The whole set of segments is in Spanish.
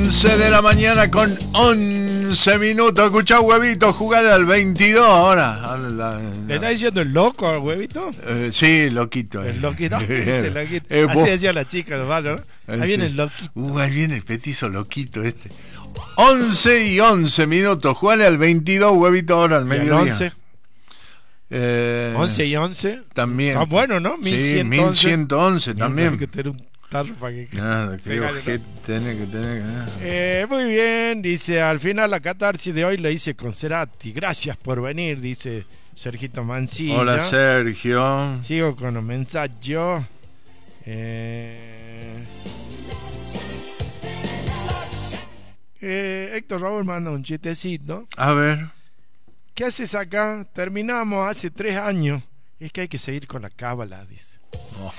11 de la mañana con 11 minutos. Escuchá, Huevito, jugar al 22 ahora. ¿Le está diciendo el loco al Huevito? Sí, loquito. El loquito. Ese loquito. Así decía la chica, los valos, ¿no? Ahí viene el loquito. Ahí viene el petizo loquito este. 11 y 11 minutos. Jugale al 22, Huevito, ahora al mediodía. 11. 11 y 11. También. Está bueno, ¿no? 1111. Sí, 1111 también. Hay que tener un tarro para que... Nada, que tiene que tener. Muy bien, dice, al final la catarsis de hoy la hice con Cerati. Gracias por venir, dice Sergito Mancilla. Hola, Sergio. Sigo con los mensajes. Héctor Raúl manda un chistecito. A ver. ¿Qué haces acá? Terminamos hace 3 años. Es que hay que seguir con la cábala, dice. Oh.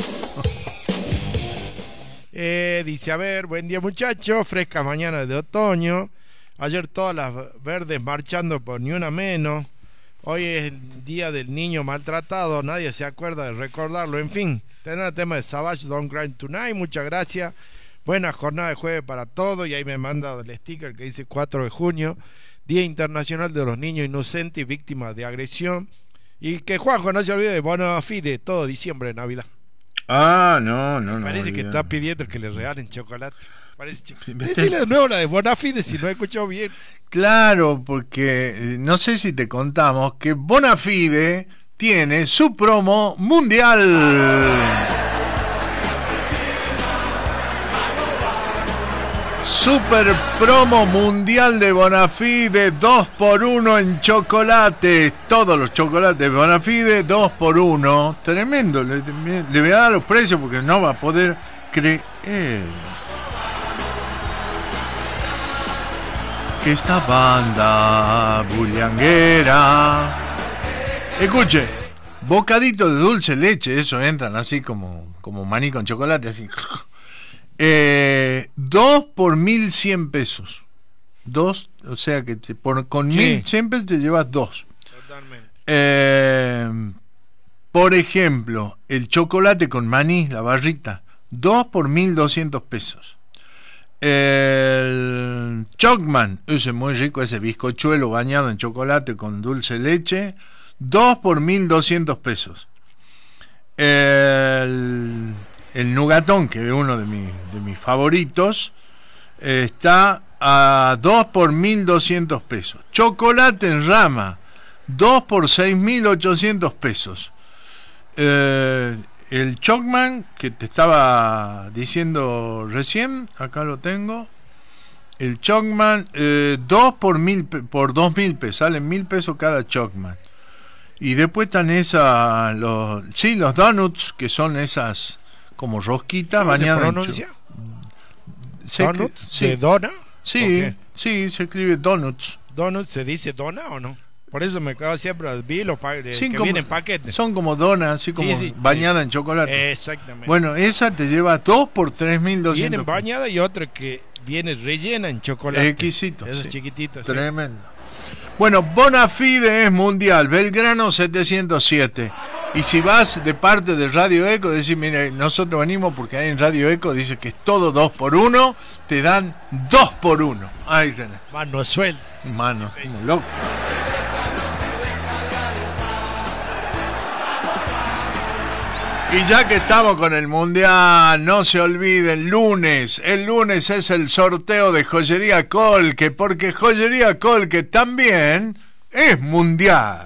Dice, a ver, buen día muchachos, fresca mañana de otoño. Ayer todas las verdes marchando por ni una menos. Hoy es el día del niño maltratado, nadie se acuerda de recordarlo. En fin, tener el tema de Savage Don't Cry Tonight, muchas gracias. Buena jornada de jueves para todos. Y ahí me manda el sticker que dice 4 de junio, Día Internacional de los Niños Inocentes y Víctimas de Agresión. Y que Juanjo no se olvide de Bonafide, todo diciembre de Navidad. Ah, no. Parece que está pidiendo que le regalen chocolate. Decirle de nuevo la de Bonafide si no he escuchado bien. Claro, porque no sé si te contamos que Bonafide tiene su promo mundial. Super promo mundial de Bonafide, 2x1 en chocolates. Todos los chocolates de Bonafide, 2x1. Tremendo. Le voy a dar los precios porque no va a poder creer que esta banda bullanguera. Escuche, bocadito de dulce leche, eso entran así como maní con chocolate, así. 2 por 1.100 pesos. 2, o sea que con 1.100 pesos te llevas 2. Totalmente. Por ejemplo, el chocolate con maní, la barrita, 2 por 1.200 pesos. El Chocman, ese es muy rico, ese bizcochuelo bañado en chocolate con dulce leche, 2 por 1.200 pesos. El Nugatón, que es uno de mis favoritos, está a 2 por 1.200 pesos. Chocolate en rama, 2 por 6.800 pesos. El Chocman, que te estaba diciendo recién, acá lo tengo. El Chocman, 2 por 2.000 pesos, salen 1.000 pesos cada Chocman. Y después están los donuts, que son esas como rosquitas bañadas. ¿Cómo se pronuncia? ¿Donuts? Sí. ¿De dona? Sí, sí, se escribe donuts. ¿Donuts se dice dona o no? Por eso me quedo siempre vi los que vienen en paquetes. Son como donas, así como bañadas en chocolate. Exactamente. Bueno, esa te lleva 2 por 3.200. Vienen bañadas y otra que viene rellena en chocolate. Exquisito. Esos sí. chiquititos. Tremendo. Sí. Bueno, Bonafide es mundial, Belgrano 707. Y si vas de parte de Radio Eco, decís, mire, nosotros venimos porque ahí en Radio Eco dice que es todo 2 por 1, te dan 2 por 1. Ahí tenés. Mano suelta. Mano, como loco. Y ya que estamos con el mundial, no se olviden, el lunes es el sorteo de Joyería Colque, porque Joyería Colque también es mundial.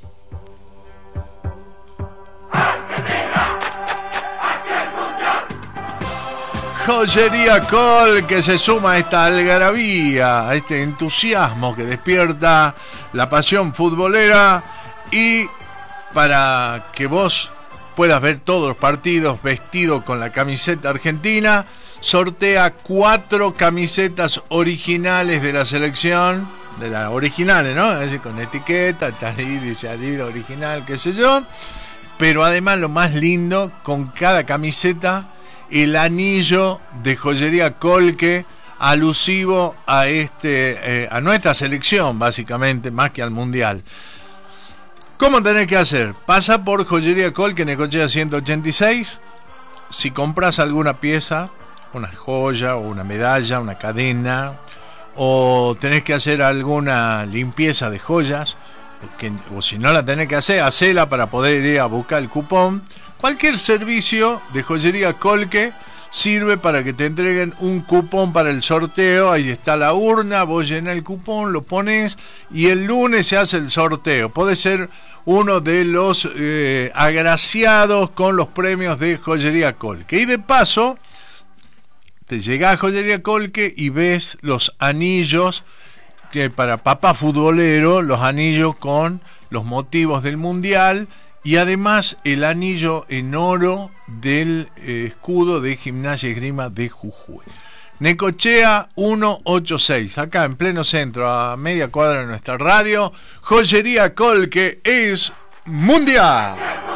Joyería Colque se suma a esta algarabía, a este entusiasmo que despierta la pasión futbolera, y para que vos puedas ver todos los partidos vestido con la camiseta argentina, sortea 4 camisetas originales de la selección, de las originales, ¿no? Es decir, con etiqueta, está ahí, dice Adidas original, qué sé yo, pero además lo más lindo, con cada camiseta, el anillo de Joyería Colque, alusivo a a nuestra selección, básicamente, más que al mundial. ¿Cómo tenés que hacer? Pasa por Joyería Colque en Necochea 186. Si compras alguna pieza una joya o una medalla, una cadena, o tenés que hacer alguna limpieza de joyas, o si no la tenés que hacer, hacela para poder ir a buscar el cupón. Cualquier servicio de joyería Colque sirve para que te entreguen un cupón para el sorteo. Ahí está la urna, vos llenás el cupón, lo pones y el lunes se hace el sorteo. Puede ser uno de los agraciados con los premios de Joyería Colque. Y de paso, te llegás a Joyería Colque y ves los anillos que para papá futbolero, los anillos con los motivos del mundial y además el anillo en oro del escudo de Gimnasia y Esgrima de Jujuy. Necochea 186, acá en pleno centro, a media cuadra de nuestra radio. Joyería Colque es mundial.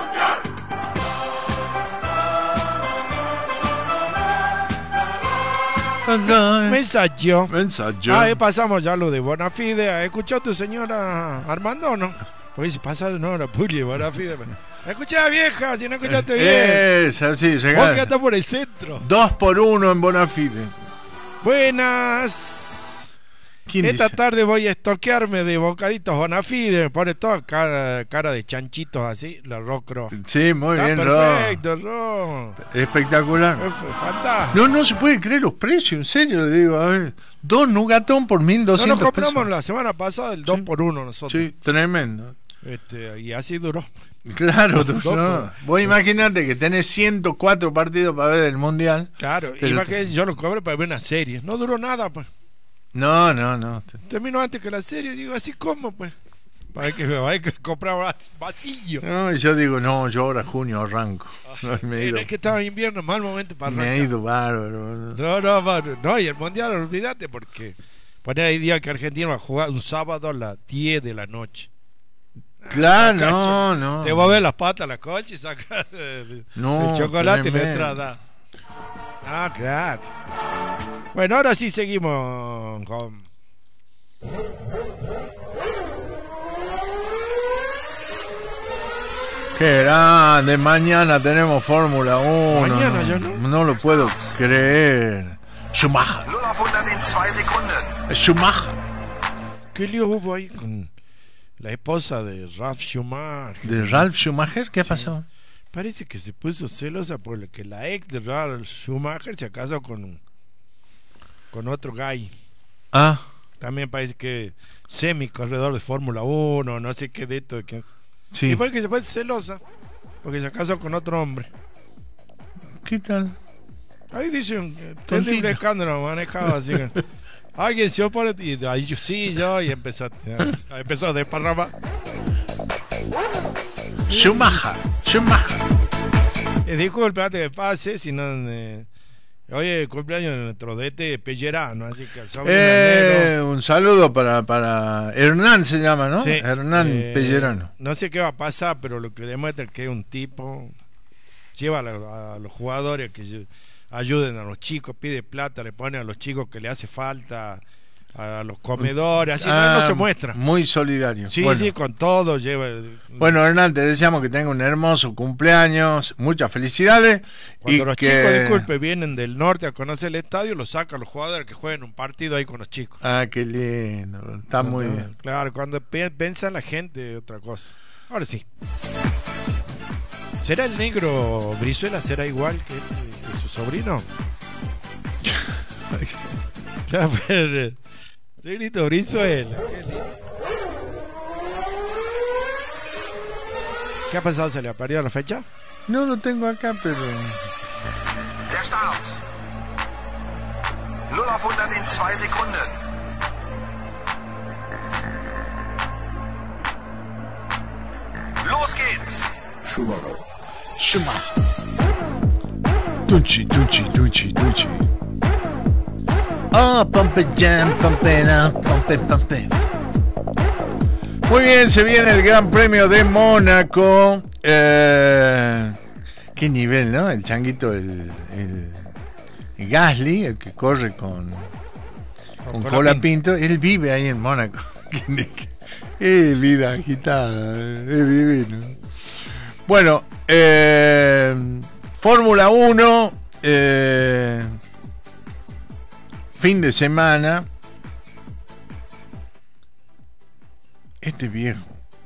Mensaje. Pasamos ya lo de Bonafide. ¿Escuchó tu señora Armando, no? Pues si pasa no hora Puli, Bonafide. Escuchá, vieja, si no escuchaste bien. Es así, vos que estás por el centro. 2x1 en Bonafide. Buenas. Esta tarde voy a estoquearme de bocaditos Bonafide. Pone toda cara de chanchitos así, la Rocro. Sí, muy bien, perfecto, Ro. Espectacular. Fantástico. No se puede creer los precios, en serio, le digo. A ver, 2 Nugatón por 1.200 nos compramos pesos. La semana pasada el 2x1 nosotros. Sí, tremendo. Y así duró. Claro, no. Vos imaginate que tenés 104 partidos para ver el mundial. Claro, imagínate, yo lo cobré para ver una serie. No duró nada, pues. No. Terminó antes que la serie, digo, así como, pues. Hay que comprar vacío. No, y yo digo, no, yo ahora junio arranco. Es que estaba invierno, mal momento para arrancar. Me he ido bárbaro. No, y el mundial, olvídate, porque poner ahí día que Argentina va a jugar un sábado a las 10 de la noche. Claro, no. Te voy a ver las patas, la coche y sacar el chocolate y la entrada. Claro. Bueno, ahora sí seguimos con... Qué grande, mañana tenemos Fórmula 1. Mañana yo no. No lo puedo creer. Schumacher. Schumacher. ¿Qué lío hubo ahí con la esposa de Ralf Schumacher? ¿De Ralf Schumacher? ¿Qué pasó? Parece que se puso celosa porque la ex de Ralf Schumacher se casó con otro gay. También parece que semi-corredor de Fórmula 1, no sé qué de esto. Sí. Y parece que se fue celosa porque se casó con otro hombre. ¿Qué tal? Ahí dice un terrible escándalo manejado así. Alguien se opone y ahí yo empezó a desparramar. Schumacher. Disculpe antes que pase, si no... hoy es el cumpleaños de nuestro DT Pellerano, así que un saludo para Hernán se llama, ¿no? Sí, Hernán Pellerano. No sé qué va a pasar, pero lo que demuestra es que es un tipo, lleva a los jugadores que ayuden a los chicos, pide plata, le pone a los chicos que le hace falta, a los comedores, así no se muestra. Muy solidario. Sí, bueno. Sí, con todo lleva. Bueno, Hernán, te deseamos que tenga un hermoso cumpleaños, muchas felicidades. Cuando los chicos, disculpe, vienen del norte a conocer el estadio, los sacan los jugadores que jueguen un partido ahí con los chicos. Qué lindo, está muy bien. Claro, cuando piensa la gente, otra cosa. Ahora sí. ¿Será el negro Brizuela? ¿Será igual que su sobrino? Negrito Brizuela, qué lindo. ¿Qué ha pasado? ¿Se le ha perdido la fecha? No lo tengo acá, pero... Der Start. 0 auf 100 in 2 Sekunden. Los geht's. Schumacher. Tunchi. Pump it jam, pump it up, pump it. Muy bien, se viene el Gran Premio de Mónaco. Qué nivel, ¿no? El changuito, el Gasly, el que corre con Colapinto. Él vive ahí en Mónaco. Es vida agitada, es divino. Bueno, Fórmula 1. fin de semana. Este viejo.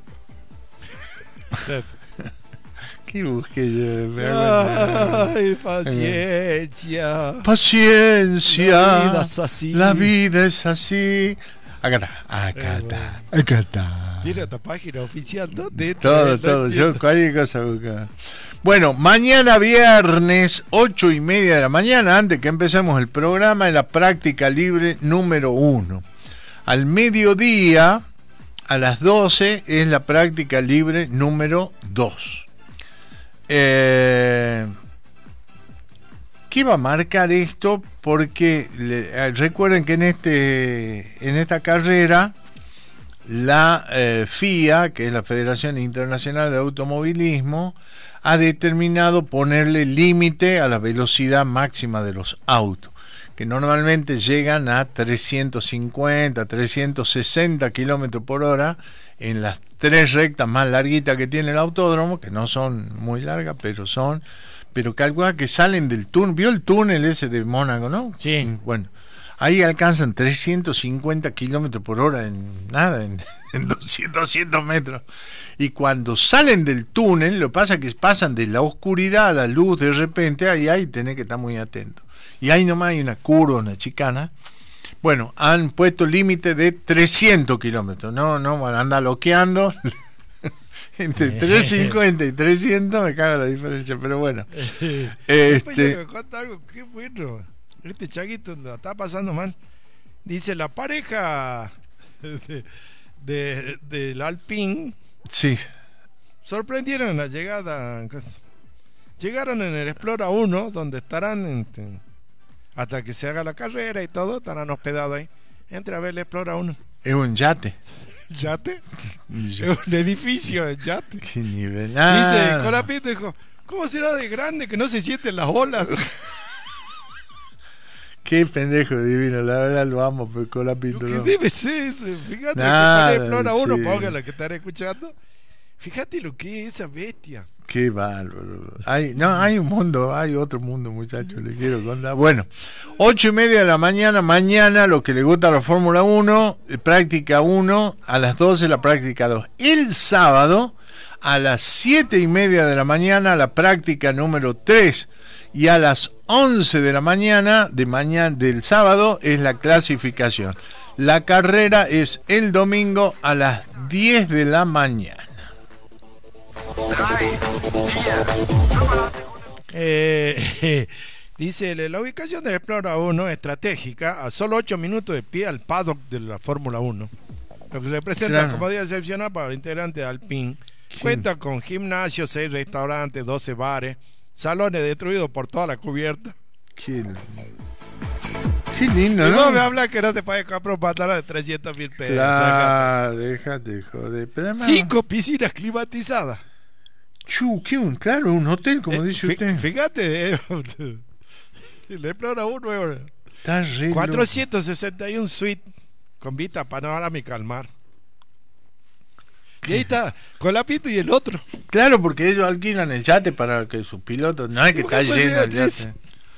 ¿Qué busqué yo? Ay, paciencia. Paciencia. La vida es así. La vida es así. Acá está. Tiene esta página oficial, ¿dónde? Todo. Yo cualquier cosa buscaba. Bueno, mañana viernes, 8:30 de la mañana, antes que empecemos el programa, en la práctica libre número 1. Al mediodía, a las 12, es la práctica libre número 2. ¿Qué va a marcar esto? Porque recuerden que en esta carrera la FIA, que es la Federación Internacional de Automovilismo, ha determinado ponerle límite a la velocidad máxima de los autos, que normalmente llegan a 350, 360 kilómetros por hora en las 3 rectas más larguitas que tiene el autódromo, que no son muy largas, pero calcula que salen del túnel. ¿Vio el túnel ese de Mónaco, no? Sí. Bueno, ahí alcanzan 350 kilómetros por hora en 200 metros. Y cuando salen del túnel, lo que pasa es que pasan de la oscuridad a la luz de repente, ahí tenés que estar muy atento. Y ahí nomás hay una curva, una chicana. Bueno, han puesto límite de 300 kilómetros. No, anda loqueando. Entre 350 y 300 me cago la diferencia, pero bueno. Después me cuenta algo, qué bueno. Este chaguito lo está pasando mal. Dice la pareja del Alpine. Sí. Sorprendieron la llegada. Llegaron en el Explora 1, donde estarán hasta que se haga la carrera y todo, estarán hospedados ahí. Entra a ver el Explora 1. Es un yate. ¿Yate? Es un edificio de yate. ¿Qué nivel? Dice, Colapito dijo, ¿cómo será de grande que no se sienten las olas? Qué pendejo divino, la verdad lo amo, pero Colapito. Lo que no. debe ser eso. Fíjate Nada, que para Explora 1, sí. ponga la que estaré escuchando. Fíjate lo que es esa bestia. Qué bárbaro. Hay un mundo, hay otro mundo, muchachos, les quiero contar. Bueno, 8:30 de la mañana, mañana, lo que le gusta a la Fórmula 1, práctica 1, a las 12 la práctica 2. El sábado, a las 7:30 de la mañana, la práctica número 3. Y a las 11 de la mañana, del sábado, es la clasificación. La carrera es el domingo a las 10 de la mañana. 3, 4. Dice, la ubicación del Explora 1 es estratégica, a solo 8 minutos de pie al paddock de la Fórmula 1, lo que representa comodidad excepcional para el integrante de Alpine. Cuenta con gimnasio, 6 restaurantes, 12 bares, salones destruidos por toda la cubierta. Qué lindo, y ¿no? vos me hablas que no te puedes comprar un pantalón de 300.000 pesos. Claro, déjate joder. Pero además, 5 piscinas climatizadas. Claro, un hotel, como dice usted. Fíjate, el Explora 1 Está re 461 suites con vista panorámica al mar. Y ahí está, Colapito y el otro. Claro, porque ellos alquilan el yate para que sus pilotos, no es que está lleno el yate.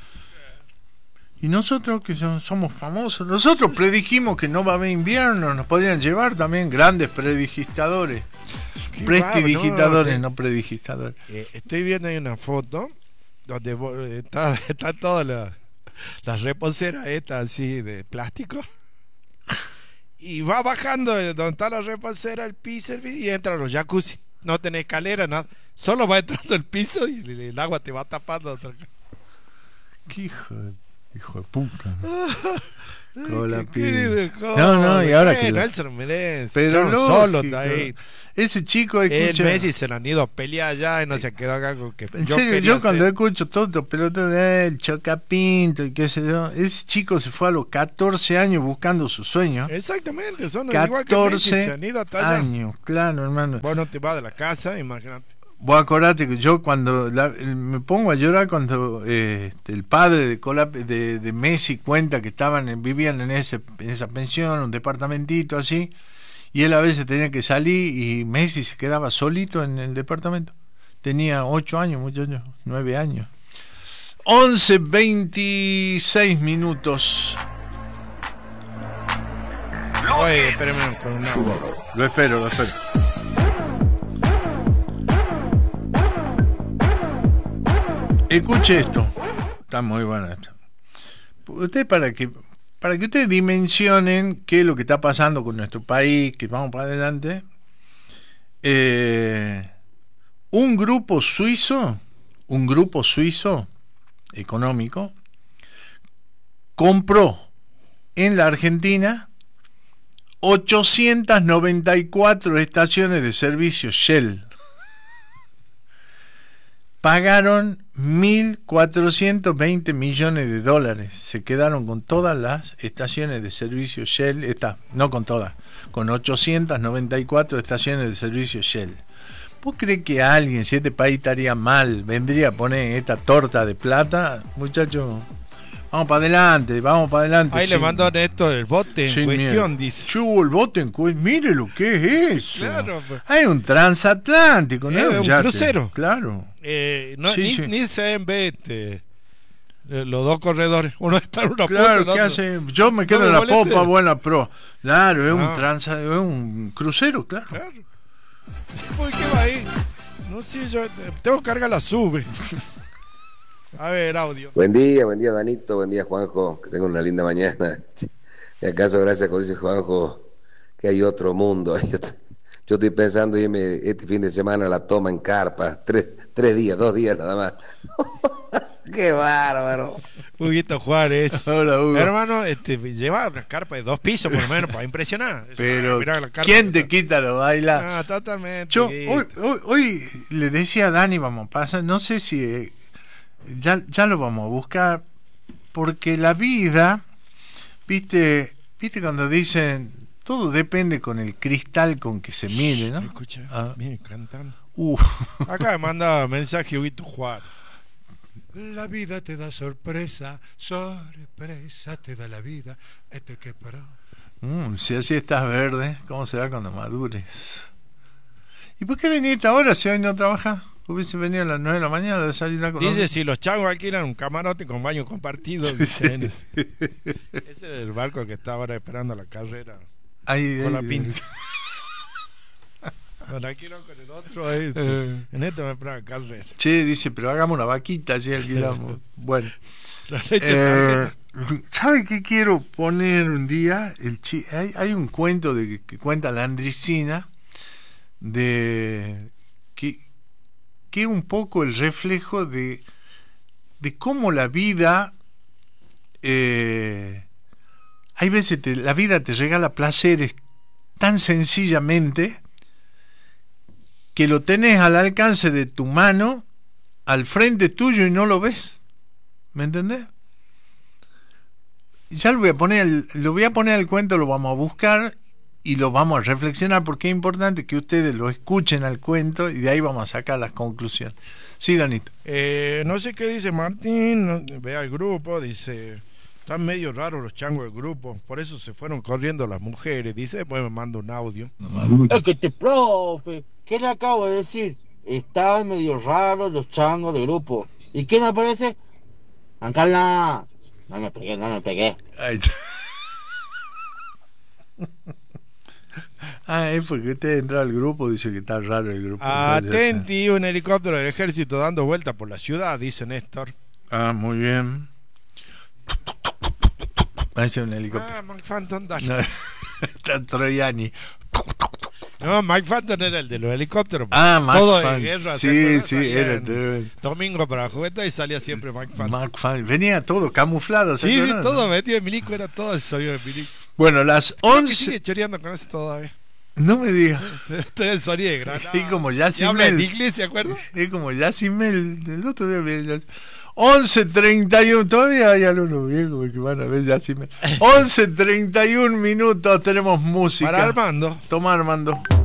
Y nosotros que somos famosos, nosotros predijimos que no va a haber invierno, nos podrían llevar también grandes predigitadores. Prestidigitadores, no predigitadores. Estoy viendo ahí una foto donde están todas las reposeras estas así de plástico. Y va bajando donde está la reposera, el piso, y entra a los jacuzzi. No tenés escalera, nada. Solo va entrando el piso y el agua te va tapando. Qué hijo de puta. Querido, no, y ahora que él se lo merece. Pero no, solo está ahí. Ese chico El escucha. Messi se lo han ido a pelear allá y no se quedó acá con que. En serio, yo cuando escucho todos los pelotas de él, Chocapinto y qué sé yo, ese chico se fue a los 14 años buscando su sueño. Exactamente, son 14 igual que Messi, se han ido hasta allá. años, claro, hermano. Vos no te vas de la casa, imagínate. Vos acordate que yo cuando me pongo a llorar cuando el padre de Messi cuenta que vivían en esa pensión, un departamentito así, y él a veces tenía que salir y Messi se quedaba solito en el departamento. Tenía 8 años, muchachos, 9 años. 11:26. ahí, espérame con un audio. Lo espero. Escuche esto. Está muy bueno esto. Usted para que ustedes dimensionen qué es lo que está pasando con nuestro país, que vamos para adelante. Un grupo suizo económico compró en la Argentina 894 estaciones de servicio Shell. Pagaron 1.420 millones de dólares. Se quedaron con todas las estaciones de servicio Shell. No con todas, con 894 estaciones de servicio Shell. ¿Vos crees que alguien, si este país estaría mal, vendría a poner esta torta de plata? Muchachos, vamos para adelante. Ahí le mandó a Néstor el bote en cuestión, dice. El bote en cuestión. Mire lo que es eso. Claro, pues. Hay un transatlántico, ¿no? Un crucero. Claro. Ni se ven los dos corredores. Uno está en una claro, punta, ¿qué hace? Yo me quedo en la popa, buena pro. Claro, es un crucero, claro. ¿Por qué va ahí? No sé, yo tengo que cargar la sube. A ver, audio. Buen día Danito, buen día Juanjo, que tengan una linda mañana. Y acaso gracias, como dice Juanjo, que hay otro mundo. Yo estoy pensando irme este fin de semana a la toma en carpa, 2 días nada más. ¡Qué bárbaro! Huguito Juárez. Hola, Hugo. Hermano, lleva una carpa de 2 pisos por lo menos para impresionar. Pero, ¿quién te quita lo baila? Ah, totalmente. Yo hoy le decía a Dani, vamos a pasar, no sé si ya lo vamos a buscar, porque la vida, viste cuando dicen, todo depende con el cristal con que se mire, ¿no? Escucha, viene cantando. Uf. Acá me manda mensaje Huguito Juárez. La vida te da sorpresa te da la vida. Que para. Si así estás verde, ¿cómo será cuando madures? ¿Y por qué viniste ahora si hoy no trabajas? Hubiese venido a las 9 de la mañana a desayunar con Dice, si los changos alquilan un camarote con baño compartido. Dicen. Ese es el barco que está ahora esperando la carrera. Con la pinta. Con alquilo con el otro. En esto me esperan carrera. Che, dice, pero hagamos una vaquita, si alquilamos. Bueno. La leche ¿Sabe qué quiero poner un día? Hay un cuento que cuenta la Andricina de que es un poco el reflejo de cómo la vida hay veces la vida te regala placeres tan sencillamente que lo tenés al alcance de tu mano, al frente tuyo, y no lo ves. ¿Me entendés? Ya lo voy a poner al cuento, lo vamos a buscar y lo vamos a reflexionar, porque es importante que ustedes lo escuchen al cuento y de ahí vamos a sacar las conclusiones. Sí, Danito. No sé qué dice Martín, vea el grupo, dice, están medio raros los changos del grupo, por eso se fueron corriendo las mujeres, dice, después me manda un audio. Es que profe, ¿qué le acabo de decir? Están medio raros los changos del grupo. ¿Y quién aparece? Ancala. No me pegué. Ahí está. Es porque usted entra al grupo, dice que está raro el grupo. Atenti, un helicóptero del ejército dando vueltas por la ciudad, dice Néstor. Muy bien. Ahí es un helicóptero. Mike Phantom Dash. No, está Troyani. No, Mike Phantom era el de los helicópteros. Mike todo Phantom. de guerra. Sí, era domingo para la jugueta y salía siempre Mike Phantom. Venía todo camuflado. Sí, todo metido en milico, era todo el sonido de milico. Bueno, las 11. Sigue choreando con eso todavía. No me digas. Estoy en sonido de Granada. Es como Yacimel. Habla en inglés, ¿se acuerda? Es como Yacimel. El otro día 11:31, todavía hay algunos viejos que van a ver Yacimel. 11:31 minutos, tenemos música. Para Armando. Toma, Armando.